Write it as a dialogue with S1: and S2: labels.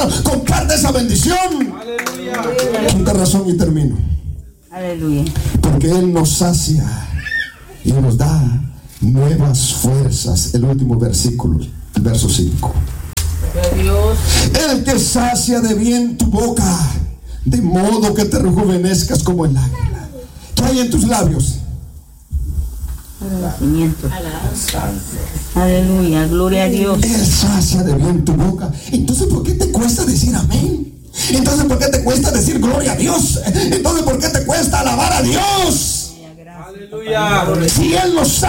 S1: comparte esa bendición.
S2: Aleluya.
S1: Quinta razón y termino.
S3: Aleluya.
S1: Porque Él nos sacia y nos da nuevas fuerzas. El último versículo, el verso 5.
S3: Dios.
S1: El que sacia de bien tu boca, de modo que te rejuvenezcas como el águila. ¿Qué hay en tus labios?
S3: Agradecimiento. Aleluya, gloria a Dios.
S1: Él sacia de bien tu boca. Entonces, ¿por qué te cuesta decir amén? Entonces, ¿por qué te cuesta decir gloria a Dios? Entonces, ¿por qué te cuesta alabar a Dios?
S2: Aleluya.
S1: Si Él nos